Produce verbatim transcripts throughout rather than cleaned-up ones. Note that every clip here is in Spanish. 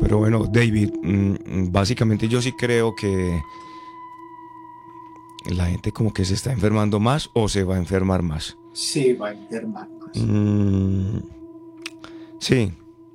Pero bueno, David, mm, básicamente yo sí creo que la gente como que se está enfermando más o se va a enfermar más. Se va a enfermar más. Mm, sí,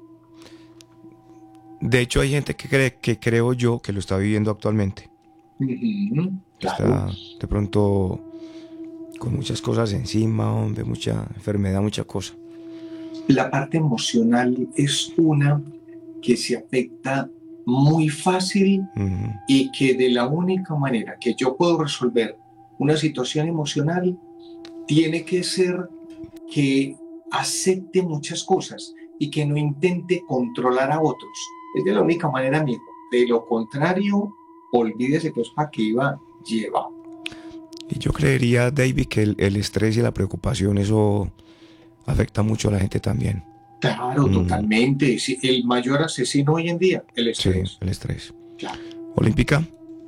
de hecho hay gente que cree, que creo yo que lo está viviendo actualmente, Ujú, que claro. está de pronto con muchas cosas encima, hombre, mucha enfermedad, mucha cosa. La parte emocional es una que se afecta muy fácil Ujú. y que de la única manera que yo puedo resolver una situación emocional tiene que ser que acepte muchas cosas y que no intente controlar a otros. Es de la única manera, amigo. De lo contrario, olvídese que es para que iba llevado. Y yo creería, David, que el, el estrés y la preocupación, eso afecta mucho a la gente también. Claro, Mm, totalmente. Sí, el mayor asesino hoy en día, el sí, estrés. el estrés. Claro. Olímpica,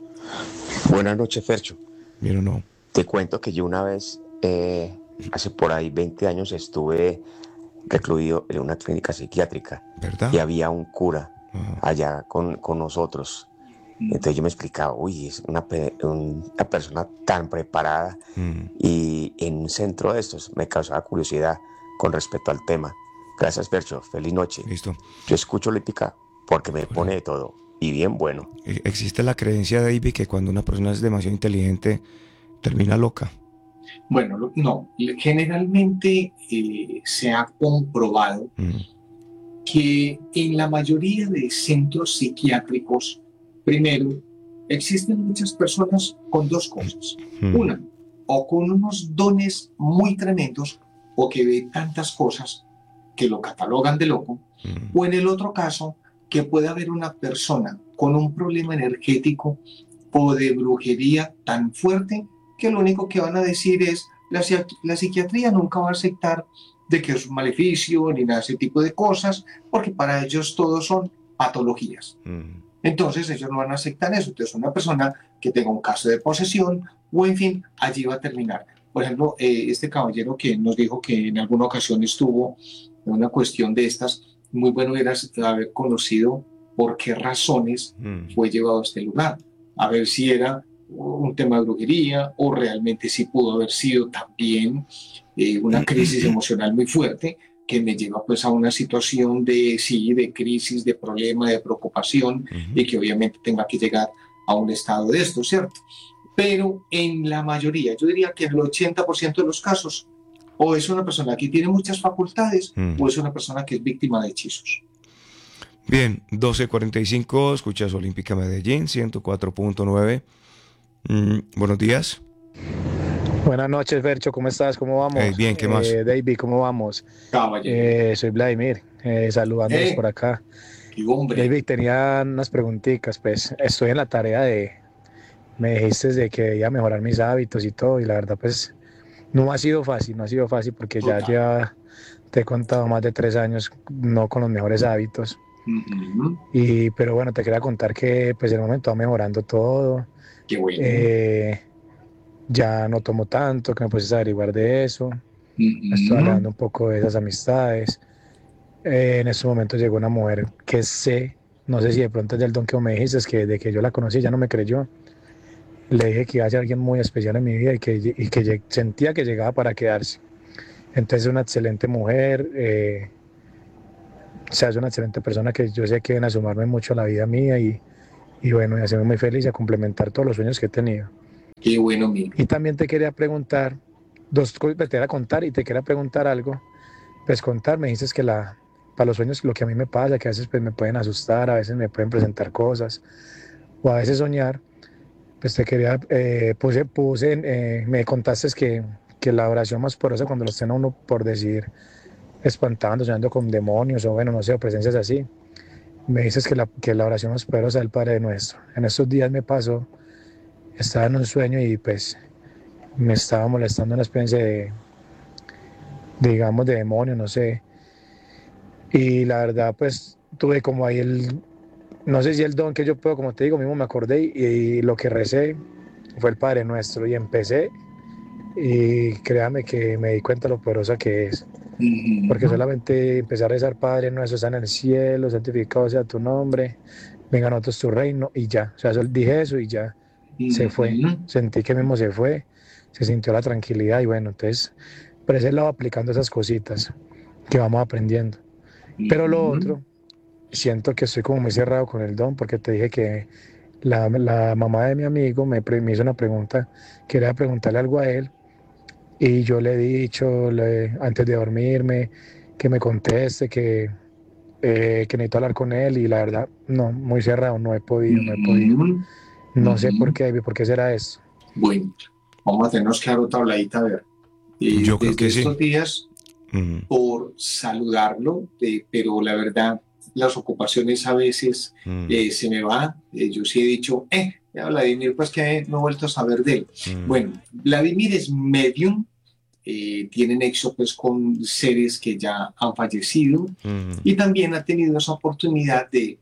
Buenas noches, Fercho. bien o no. Te cuento que yo una vez, eh, hace por ahí veinte años, estuve recluido en una clínica psiquiátrica ¿Verdad? y había un cura Ajá. allá con, con nosotros. Mm. Entonces yo me explicaba, uy, es una, pe- un- una persona tan preparada Mm, y en un centro de estos me causaba curiosidad con respecto al tema. Gracias, Fercho. Feliz noche. listo. Yo escucho Olímpica porque me Bueno, pone de todo y bien bueno. e- existe la creencia, David, que cuando una persona es demasiado inteligente, termina loca. Bueno, lo- no, generalmente eh, se ha comprobado Mm, que en la mayoría de centros psiquiátricos, primero, existen muchas personas con dos cosas. mm, Una, o con unos dones muy tremendos o que ve tantas cosas que lo catalogan de loco, mm, o en el otro caso, que puede haber una persona con un problema energético o de brujería tan fuerte que lo único que van a decir es la, la psiquiatría nunca va a aceptar de que es un maleficio ni nada de ese tipo de cosas, porque para ellos todos son patologías. mm. Entonces ellos no van a aceptar eso. Entonces una persona que tenga un caso de posesión o en fin, allí va a terminar. Por ejemplo, eh, este caballero que nos dijo que en alguna ocasión estuvo en una cuestión de estas, muy bueno era haber conocido por qué razones Mm. fue llevado a este lugar. A ver si era un tema de brujería o realmente si pudo haber sido también eh, una crisis emocional muy fuerte que me lleva pues a una situación de, sí, de crisis, de problema, de preocupación Ujú. y que obviamente tenga que llegar a un estado de esto, ¿cierto? Pero en la mayoría, yo diría que en el ochenta por ciento de los casos, o es una persona que tiene muchas facultades Mm. o es una persona que es víctima de hechizos. Bien, doce cuarenta y cinco, escuchas Olímpica Medellín, ciento cuatro punto nueve. Mm, buenos días. Buenas noches, Fercho, ¿cómo estás? ¿Cómo Hey, vamos? bien, ¿qué más? Eh, David, ¿cómo vamos? Caballero. Eh, soy Vladimir, eh, saludándolos ¡Eh! por acá. ¡Qué hombre! David, tenía unas preguntitas, pues estoy en la tarea de, me dijiste de que debía mejorar mis hábitos y todo, y la verdad, pues no ha sido fácil, no ha sido fácil porque ya Total. ya te he contado más de tres años no con los mejores hábitos. Uh-huh. Y, pero bueno, te quería contar que pues en el momento va mejorando todo. ¡Qué bueno! Eh, ya no tomo tanto, que me puse a averiguar de eso. Me estoy Uh-huh. alejando un poco de esas amistades. Eh, en este momento llegó una mujer que sé, no sé si de pronto es del don que me dijiste, es que de que yo la conocí, ya no me creyó. Le dije que iba a ser alguien muy especial en mi vida y que, y que sentía que llegaba para quedarse. Entonces es una excelente mujer, eh, o sea, es una excelente persona que yo sé que viene a sumarme mucho a la vida mía y, y bueno, y a hacerme muy feliz y a complementar todos los sueños que he tenido. ¡Qué bueno, amigo! Y también te quería preguntar, dos cosas te quería contar y te quería preguntar algo. Pues contar, me dices que la, para los sueños lo que a mí me pasa, que a veces pues, me pueden asustar, a veces me pueden presentar cosas, o a veces soñar, pues te quería, eh, puse, puse eh, me contaste que, que la oración más poderosa cuando los tiene a uno por decir, espantando, soñando con demonios, o bueno, no sé, o presencias así, me dices que la, que la oración más poderosa es el Padre Nuestro. En estos días me pasó, estaba en un sueño y pues me estaba molestando una especie de, digamos, de demonio, no sé. Y la verdad, pues tuve como ahí el, no sé si el don que yo puedo, como te digo, mismo me acordé y, y lo que recé fue el Padre Nuestro y empecé y créame que me di cuenta lo poderosa que es. Porque solamente empezar a rezar, Padre nuestro, está en el cielo, santificado sea tu nombre, venga a nosotros tu reino, y ya. O sea, solo dije eso y ya se fue. Sentí que mismo se fue, se sintió la tranquilidad y bueno, entonces, por ese lado aplicando esas cositas que vamos aprendiendo. Pero lo otro, siento que estoy como muy cerrado con el don, porque te dije que la, la mamá de mi amigo me, pre- me hizo una pregunta, quería preguntarle algo a él, y yo le he dicho le- antes de dormirme que me conteste, que, eh, que necesito hablar con él, y la verdad, no, muy cerrado, no he podido, no he podido. No sé por qué, por qué será eso. Bueno, vamos a tenernos que dar otra habladita a ver. Eh, Yo creo desde que sí. estos días, Mm, por saludarlo, eh, pero la verdad, las ocupaciones a veces mm, eh, se me va. Eh, yo sí he dicho, eh, ya Vladimir, pues que no he vuelto a saber de él. mm, Bueno, Vladimir es medium, eh, tiene nexo pues con seres que ya han fallecido mm, y también ha tenido esa oportunidad de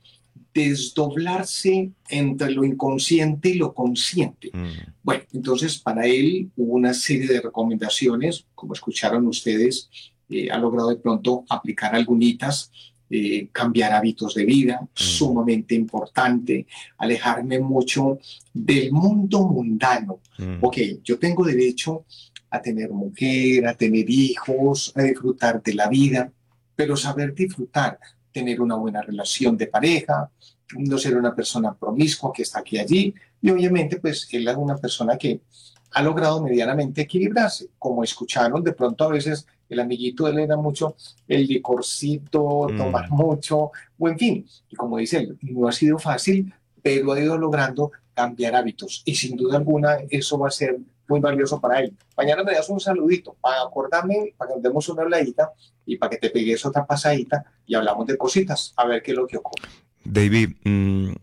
desdoblarse entre lo inconsciente y lo consciente. mm, Bueno, entonces para él hubo una serie de recomendaciones, como escucharon ustedes, eh, ha logrado de pronto aplicar algunitas, eh, cambiar hábitos de vida, sumamente importante, alejarme mucho del mundo mundano. mm, Ok, yo tengo derecho a tener mujer, a tener hijos, a disfrutar de la vida, pero saber disfrutar, tener una buena relación de pareja, no ser una persona promiscua que está aquí y allí, y obviamente pues él es una persona que ha logrado medianamente equilibrarse. Como escucharon, de pronto a veces el amiguito de él era mucho el licorcito, mm. tomar mucho, o en fin, y como dice él, no ha sido fácil, pero ha ido logrando cambiar hábitos, y sin duda alguna eso va a ser muy valioso para él. Mañana me das un saludito para acordarme, para que nos demos una habladita y para que te pegues otra pasadita y hablamos de cositas, a ver qué es lo que ocurre. David, mm,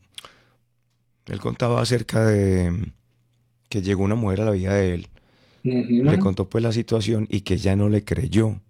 él contaba acerca de que llegó una mujer a la vida de él, le Uh-huh. contó pues la situación y que ya no le creyó.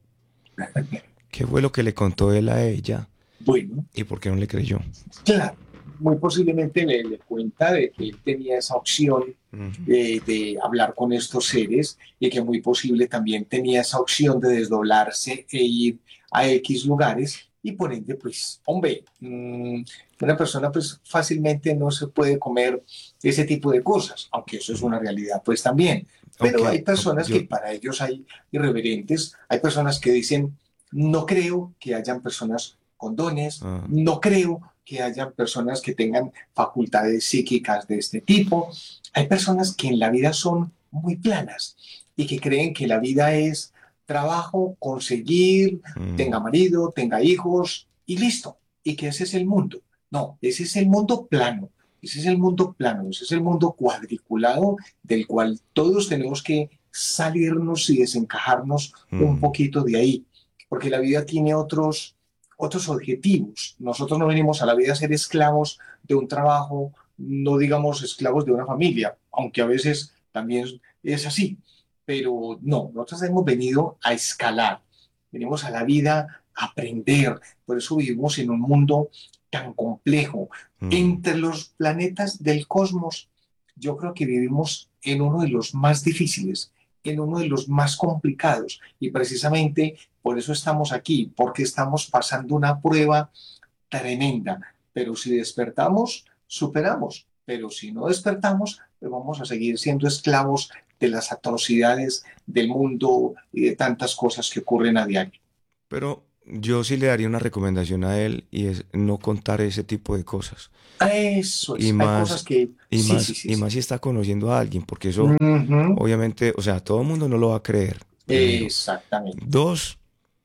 ¿Qué fue lo que le contó él a ella Bueno, y por qué no le creyó? claro, muy posiblemente le, le cuenta de que él tenía esa opción Mm, eh, de hablar con estos seres y que muy posible también tenía esa opción de desdoblarse e ir a X lugares y por ende, pues, hombre, mmm, una persona pues fácilmente no se puede comer ese tipo de cosas, aunque eso es una realidad pues también. Pero hay Aunque aunque personas yo, que para ellos hay irreverentes, hay personas que dicen, no creo que hayan personas con dones, ah, no creo que hayan personas que tengan facultades psíquicas de este tipo. Hay personas que en la vida son muy planas y que creen que la vida es trabajo, conseguir, tenga mm, marido, tenga hijos y listo. Y que ese es el mundo. No, ese es el mundo plano. Ese es el mundo plano, ese es el mundo cuadriculado del cual todos tenemos que salirnos y desencajarnos un mm, poquito de ahí, porque la vida tiene otros, otros objetivos. Nosotros no venimos a la vida a ser esclavos de un trabajo, no digamos esclavos de una familia, aunque a veces también es así, pero no, nosotros hemos venido a escalar, venimos a la vida a aprender, por eso vivimos en un mundo tan complejo. mm, Entre los planetas del cosmos, yo creo que vivimos en uno de los más difíciles, en uno de los más complicados, y precisamente por eso estamos aquí, porque estamos pasando una prueba tremenda, pero si despertamos, superamos, pero si no despertamos, pues vamos a seguir siendo esclavos de las atrocidades del mundo y de tantas cosas que ocurren a diario. pero yo sí le daría una recomendación a él y es no contar ese tipo de cosas. Eso Y es, hay cosas más, que y sí, sí, más, sí, y sí. más si está conociendo a alguien, porque eso Ujú. obviamente, o sea, todo el mundo no lo va a creer, primero. Exactamente. Dos,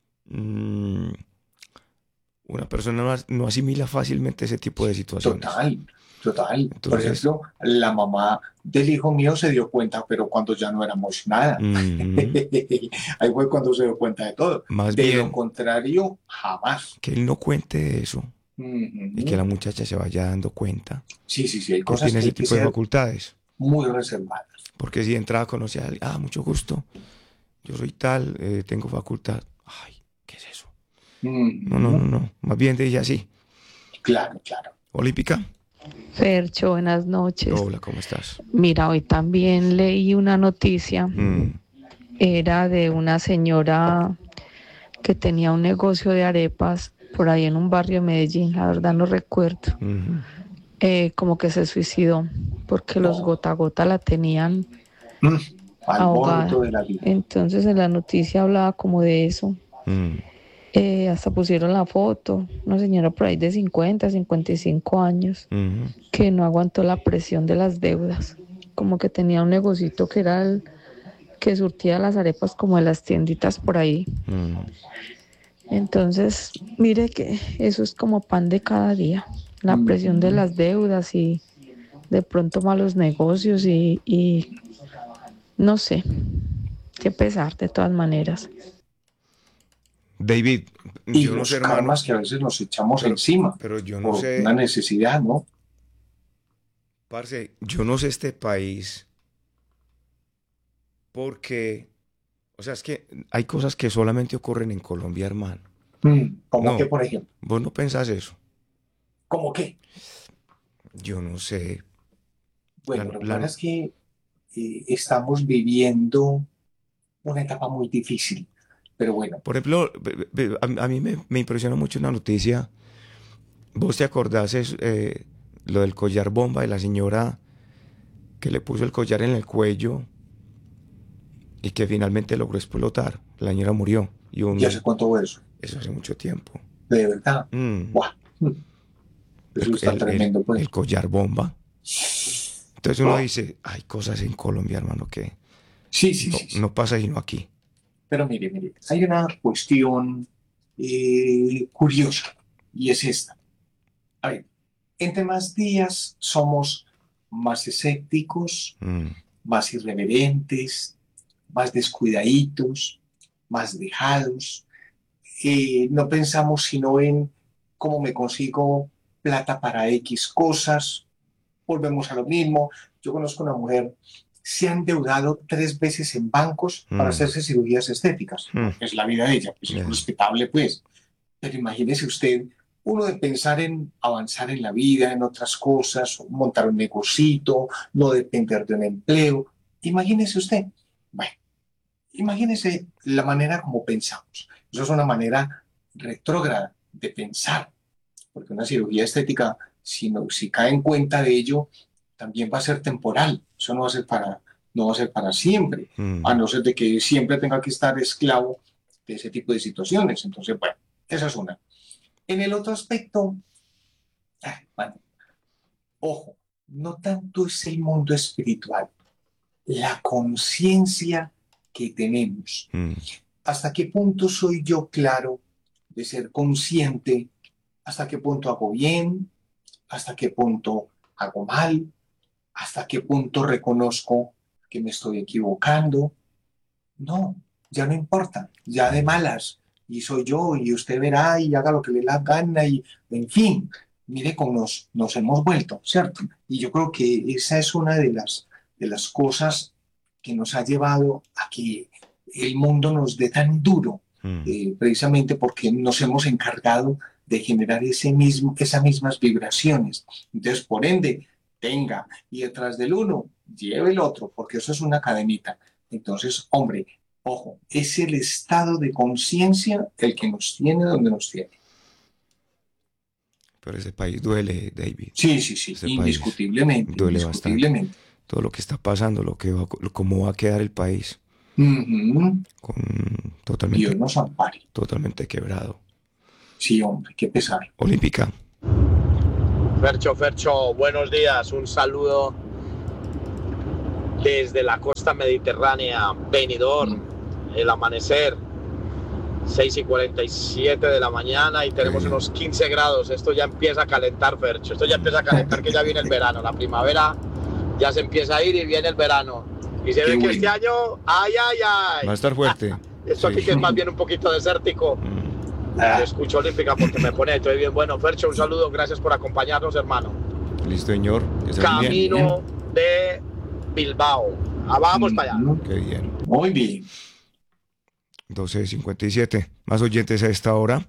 mm, una persona no, as- no asimila fácilmente ese tipo de situaciones. Total, total. Por Entonces, ejemplo, la mamá del hijo mío se dio cuenta, pero cuando ya no éramos nada. ujú, Ahí fue cuando se dio cuenta de todo. más De lo bien contrario, jamás. que él no cuente eso y que la Ujú. muchacha se vaya dando cuenta Sí, sí, sí, hay que cosas tiene que ese hay que tipo de ser facultades. muy reservadas. Porque si de entrada conoce a alguien, ah, mucho gusto, yo soy tal, eh, tengo facultad. Ay, ¿qué es eso? No, no, no, Ujú. no. Más bien te dice así. Claro, claro. Olímpica. Fercho, buenas noches. Hola, ¿cómo estás? Mira, hoy también leí una noticia Mm, era de una señora que tenía un negocio de arepas por ahí en un barrio de Medellín, la verdad no recuerdo. Ujú. Eh, como que se suicidó porque los No. gota a gota la tenían Mm, al ahogada. borde de la vida. Entonces en la noticia hablaba como de eso. Mm. Eh, hasta pusieron la foto, una señora por ahí de cincuenta, cincuenta y cinco años, Ujú. que no aguantó la presión de las deudas. Como que tenía un negocito que era el que surtía las arepas como de las tienditas por ahí. Mm. Entonces, mire que eso es como pan de cada día, la presión de las deudas y de pronto malos negocios y, y no sé, qué pesar de todas maneras. David, Y yo no los sé, hermano, karmas que a veces nos echamos pero, encima pero yo no por sé, una necesidad, ¿no? parce, yo no sé este país porque, o sea, es que hay cosas que solamente ocurren en Colombia, hermano. Mm, ¿Cómo que, No, por ejemplo? vos no pensás eso. ¿Cómo qué? Yo no sé. La, Bueno, lo que la- pasa es que eh, estamos viviendo una etapa muy difícil, pero bueno, por ejemplo, ve- ve- a, a mí me, me impresiona mucho una noticia. ¿Vos te acordás es, eh, lo del collar bomba de la señora que le puso el collar en el cuello y que finalmente logró explotar? La señora murió. Y ya sé un, cuánto fue eso, eso hace mucho tiempo. de verdad. Mm, Buah, mm, el, eso está el- el- tremendo, pues. el collar bomba. Entonces uno Oh, dice, hay cosas en Colombia, hermano, que sí, sí, no, sí, sí. no pasa sino aquí. Pero mire, mire, hay una cuestión eh, curiosa y es esta. A ver, entre más días somos más escépticos, Mm, más irreverentes, más descuidaditos, más dejados. Eh, no pensamos sino en cómo me consigo plata para X cosas. Volvemos a lo mismo. Yo conozco una mujer, se ha endeudado tres veces en bancos para mm, hacerse cirugías estéticas. mm, Es la vida de ella, pues es eh, respetable, pues. Pero imagínese usted, uno de pensar en avanzar en la vida, en otras cosas, montar un negocito, no depender de un empleo. Imagínese usted. Bueno, imagínese la manera como pensamos. Eso es una manera retrógrada de pensar, porque una cirugía estética, si, no, si cae en cuenta de ello, también va a ser temporal. Eso no va a ser para, no va a ser para siempre, a mm. no ser de que siempre tenga que estar esclavo de ese tipo de situaciones. Entonces, bueno, esa es una. En el otro aspecto, ah, bueno, ojo, no tanto es el mundo espiritual, la conciencia que tenemos. Mm, ¿Hasta qué punto soy yo claro de ser consciente? ¿Hasta qué punto hago bien? ¿Hasta qué punto hago mal? ¿Hasta qué punto reconozco que me estoy equivocando? No, ya no importa, ya de malas. Y soy yo, y usted verá y haga lo que le dé la gana, y en fin, mire cómo nos, nos hemos vuelto, ¿cierto? Y yo creo que esa es una de las, de las cosas que nos ha llevado a que el mundo nos dé tan duro, mm. eh, precisamente porque nos hemos encargado de generar ese mismo, esas mismas vibraciones. Entonces, por ende, tenga, y detrás del uno, lleve el otro, porque eso es una cadenita. Entonces, hombre, ojo, es el estado de conciencia el que nos tiene donde nos tiene. Pero ese país duele, David. Sí, sí, sí, Ese país indiscutiblemente, duele bastante. indiscutiblemente. Todo lo que está pasando, lo que va, cómo va a quedar el país, Ujú. con Dios totalmente, nos ampare. totalmente quebrado. Sí, hombre, qué pesar. Olímpica. Fercho, Fercho, buenos días. Un saludo desde la costa mediterránea, Benidorm, el amanecer, seis y cuarenta y siete de la mañana y tenemos bien. unos quince grados. Esto ya empieza a calentar, Fercho. Esto ya empieza a calentar, que ya viene el verano. La primavera ya se empieza a ir y viene el verano. Y se Qué ve que bueno. este año, ay, ay, ay. Va a estar fuerte. Esto aquí Sí. que es más bien un poquito desértico. Mm. Ah, Te escucho Olímpica porque me pone estoy bien. Bueno, Fercho, un saludo. Gracias por acompañarnos, hermano. Listo, señor. Que estés bien. Camino de Bilbao. Ah, vamos para allá. ujú. Qué bien. Muy bien. doce cincuenta y siete. Más oyentes a esta hora.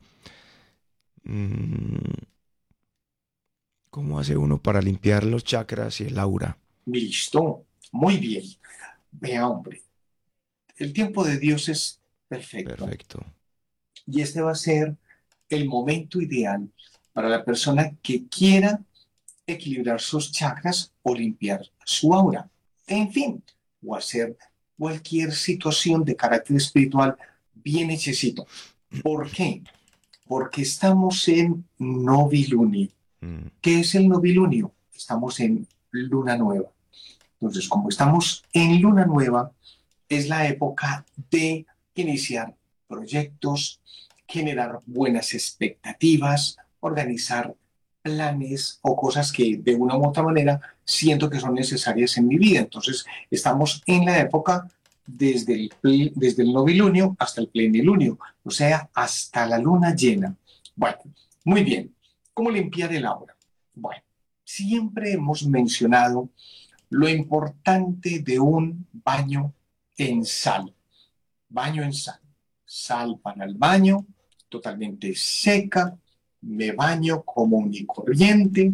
Mm, ¿Cómo hace uno para limpiar los chakras y el aura? Listo. Muy bien. Vea, hombre. el tiempo de Dios es perfecto. Perfecto. Y este va a ser el momento ideal para la persona que quiera equilibrar sus chakras o limpiar su aura. En fin, o hacer cualquier situación de carácter espiritual bien hechecito. ¿Por qué? Porque estamos en novilunio. Mm. ¿Qué es el novilunio? Estamos en luna nueva. Entonces, como estamos en luna nueva, es la época de iniciar proyectos, generar buenas expectativas, organizar planes o cosas que de una u otra manera siento que son necesarias en mi vida. Entonces, estamos en la época desde el, ple- desde el novilunio hasta el plenilunio, o sea, hasta la luna llena. Bueno, muy bien. ¿Cómo limpiar el aura? Bueno, siempre hemos mencionado lo importante de un baño en sal. Baño en sal. Sal para el baño, totalmente seca. Me baño común y corriente.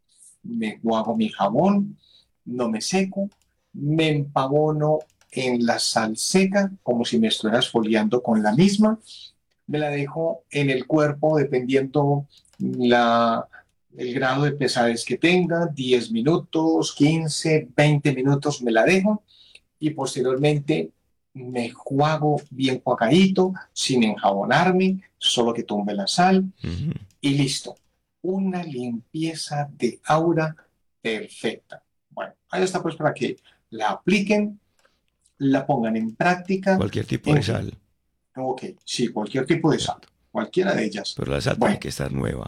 Me hago mi jabón. No me seco. Me empabono en la sal seca, como si me estuviera esfoliando con la misma. Me la dejo en el cuerpo, dependiendo la, el grado de pesadez que tenga, diez minutos, quince, veinte minutos me la dejo y posteriormente me juego bien juagadito, sin enjabonarme, solo que tumbe la sal Ujú. y listo. Una limpieza de aura perfecta. Bueno, ahí está pues para que la apliquen, la pongan en práctica. Cualquier tipo de En fin, sal. ok, sí, cualquier tipo de sal, cualquiera de ellas. Pero la sal tiene Bueno, que estar nueva.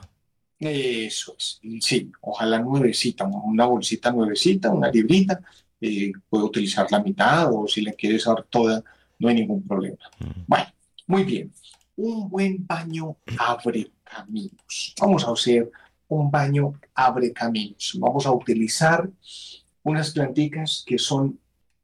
eso es, sí, ojalá nuevecita, una bolsita nuevecita, una librita, eh, puede utilizar la mitad o si la quieres usar toda, no hay ningún problema. Mm. Bueno, muy bien, un buen baño abre caminos. Vamos a hacer un baño abre caminos. Vamos a utilizar unas plantitas que son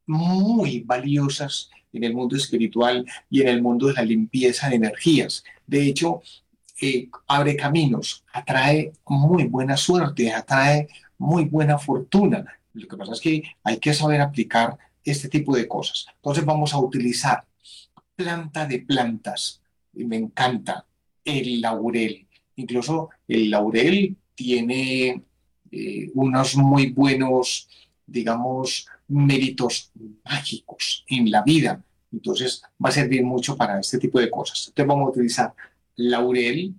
muy valiosas en el mundo espiritual y en el mundo de la limpieza de energías. De hecho, eh, abre caminos, atrae muy buena suerte, atrae muy buena fortuna. Lo que pasa es que hay que saber aplicar este tipo de cosas. Entonces vamos a utilizar planta de plantas. Y me encanta el laurel. Incluso el laurel tiene eh, unos muy buenos, digamos, méritos mágicos en la vida. Entonces va a servir mucho para este tipo de cosas. Entonces vamos a utilizar laurel,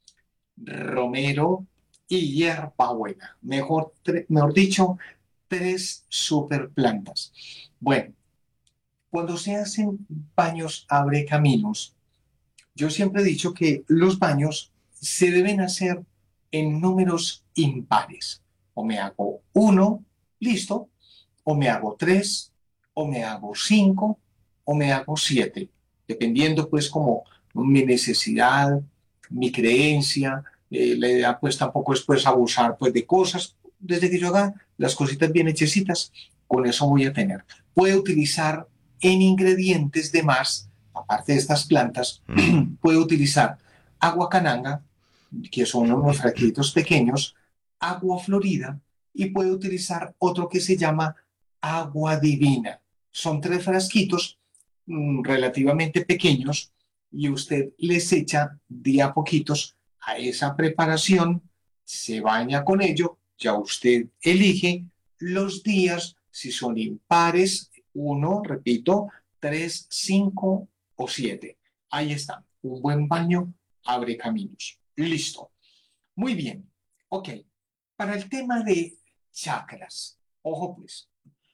romero y hierbabuena. Mejor, mejor dicho, tres super plantas. Bueno, cuando se hacen baños abre caminos, yo siempre he dicho que los baños se deben hacer en números impares. O me hago uno, listo, o me hago tres, o me hago cinco, o me hago siete, dependiendo pues como mi necesidad, mi creencia, eh, la idea pues tampoco es pues abusar pues de cosas, desde que yo haga las cositas bien hechecitas, con eso voy a tener. Puede utilizar en ingredientes de más, aparte de estas plantas, Mm. puede utilizar agua cananga, que son unos frasquitos pequeños, agua florida, y puede utilizar otro que se llama agua divina. Son tres frasquitos mmm, relativamente pequeños y usted les echa de a poquitos a esa preparación, se baña con ello, ya usted elige los días, si son impares, uno, repito, tres, cinco o siete. Ahí está, un buen baño abre caminos. Listo. Muy bien. Ok. Para el tema de chakras, ojo pues,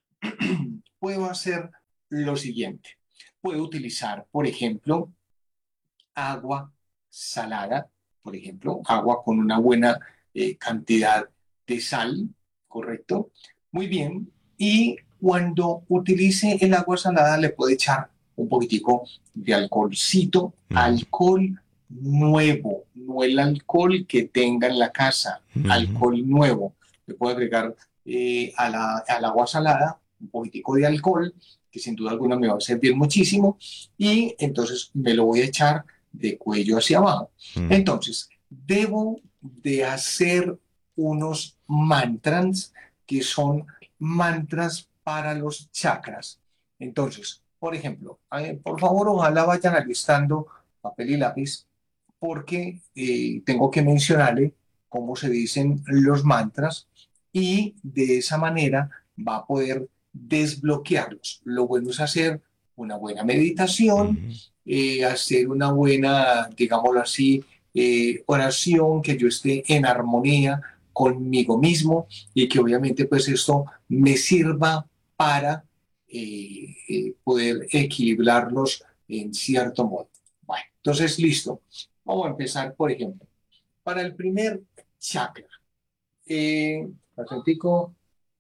puedo hacer lo siguiente. Puedo utilizar, por ejemplo, agua salada, por ejemplo, agua con una buena eh, cantidad de sal, ¿correcto? Muy bien. Y cuando utilice el agua salada le puedo echar un poquitico de alcoholcito, Mm. alcohol nuevo, no el alcohol que tenga en la casa, Mm. alcohol nuevo. Le puedo agregar eh, a la, al agua salada un poquitico de alcohol, que sin duda alguna me va a servir muchísimo, y entonces me lo voy a echar de cuello hacia abajo. Mm. Entonces, debo de hacer unos mantras que son mantras para los chakras. Entonces, por ejemplo, eh, por favor, ojalá vayan alistando papel y lápiz porque eh, tengo que mencionarle cómo se dicen los mantras y de esa manera va a poder desbloquearlos. Lo bueno es hacer una buena meditación, Ujú. eh, hacer una buena, digámoslo así, eh, oración, que yo esté en armonía conmigo mismo y que obviamente pues esto me sirva para eh, eh, poder equilibrarlos en cierto modo. Bueno, entonces listo. Vamos a empezar, por ejemplo, para el primer chakra. Eh, Atlético,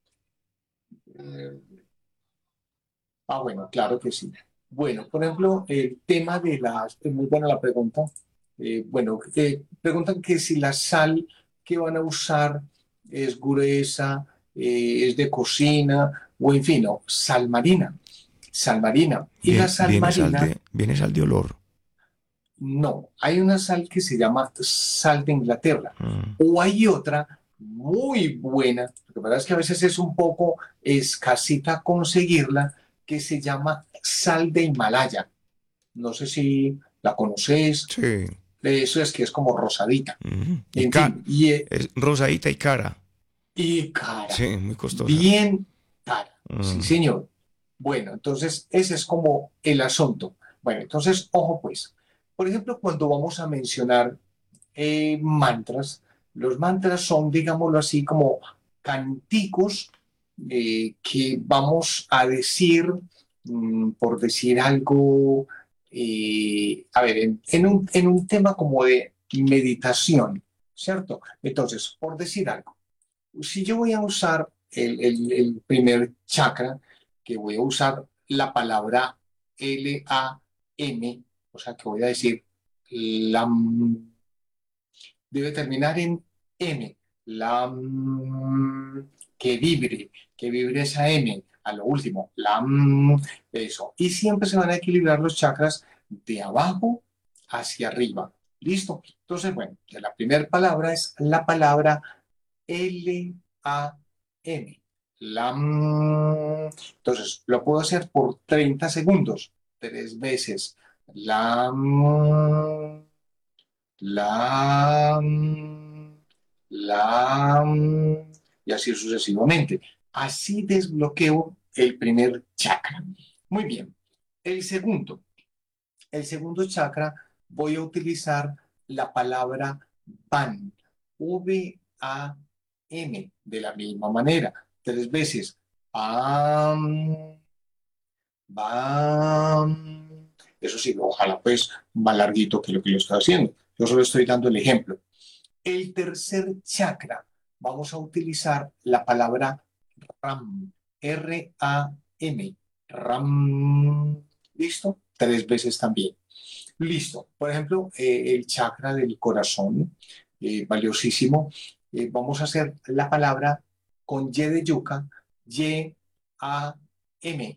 eh, ah, bueno, claro que sí. Bueno, por ejemplo, el tema de las, es muy buena la pregunta. Eh, bueno, eh, preguntan que si la sal que van a usar es gruesa, eh, es de cocina, o en fin, no, sal marina. Sal marina. Y la Bien, sal viene sal marina, de, viene sal de olor. no, hay una sal que se llama sal de Inglaterra. Mm. O hay otra muy buena, lo que pasa es que a veces es un poco escasita conseguirla, que se llama sal de Himalaya. No sé si la conoces, Sí. eso es que es como rosadita. Ujú. Y En ca fin, y, eh, es rosadita y cara. y cara, Sí, muy costosa. bien cara, sí Mm. señor. Bueno, entonces ese es como el asunto. Bueno, entonces, ojo pues, por ejemplo, cuando vamos a mencionar eh, mantras. Los mantras son, digámoslo así, como canticos eh, que vamos a decir, mm, por decir algo, eh, a ver, en, en un, en un tema como de meditación, ¿cierto? Entonces, por decir algo, si yo voy a usar el, el- el primer chakra, que voy a usar la palabra L A M, o sea, que voy a decir lam, debe terminar en M. La mm, que vibre, que vibre esa M a lo último. La mm, eso. Y siempre se van a equilibrar los chakras de abajo hacia arriba. ¿Listo? Entonces, bueno, la primera palabra es la palabra L A M. La mm. Entonces, lo puedo hacer por treinta segundos, tres veces. La mm, la, la, y así sucesivamente. Así desbloqueo el primer chakra. Muy bien. El segundo, el segundo chakra, voy a utilizar la palabra van. V A N, de la misma manera, tres veces. Bam, bam. Eso sí, ojalá pues más larguito que lo que yo estoy haciendo. Yo solo estoy dando el ejemplo. El tercer chakra, vamos a utilizar la palabra RAM, R A M, RAM. ¿Listo? Tres veces también. Listo. Por ejemplo, eh, el chakra del corazón, eh, valiosísimo. Eh, vamos a hacer la palabra con Y de yuca, Y A M.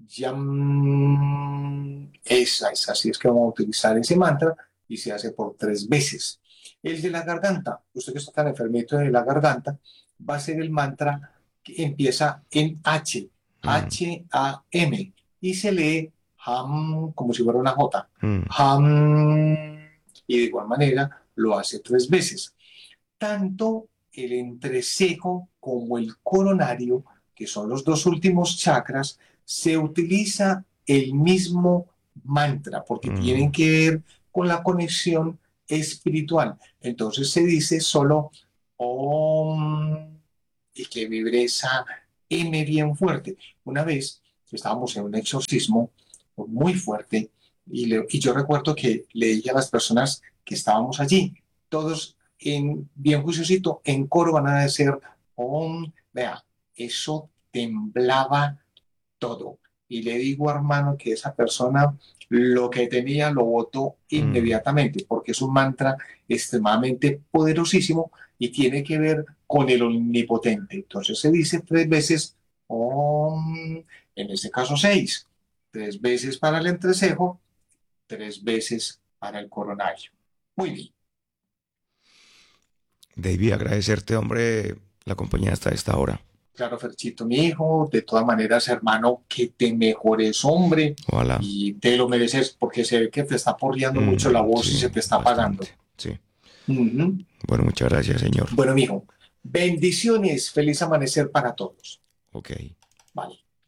Yam. Esa es, así es que vamos a utilizar ese mantra y se hace por tres veces. El de la garganta, usted que está tan enfermito de la garganta, va a ser el mantra que empieza en H, Mm. H A M, y se lee Ham como si fuera una J. Mm. Ham, y de igual manera lo hace tres veces. Tanto el entrecejo como el coronario, que son los dos últimos chakras, se utiliza el mismo mantra porque tienen Mm. que ver con la conexión espiritual. Entonces se dice solo Om y que vibre esa M bien fuerte. Una vez estábamos en un exorcismo muy fuerte y, le- y yo recuerdo que le dije a las personas que estábamos allí, todos en bien juiciosito, en coro van a decir Om, vea, eso temblaba todo. Y le digo, hermano, que esa persona lo que tenía lo votó Mm. inmediatamente, porque es un mantra extremadamente poderosísimo y tiene que ver con el omnipotente. Entonces se dice tres veces, Om, en este caso seis, tres veces para el entrecejo, tres veces para el coronario. Muy bien. David, agradecerte, hombre, la compañía hasta esta hora. Claro, Ferchito, mi hijo, de todas maneras, hermano, que te mejores, hombre, Ojalá. y te lo mereces porque se ve que te está porreando Mm, mucho la voz y sí, se te está bastante. apagando. Sí. Ujú. Bueno, muchas gracias, señor. Bueno, mijo, bendiciones, feliz amanecer para todos. Ok. Vale.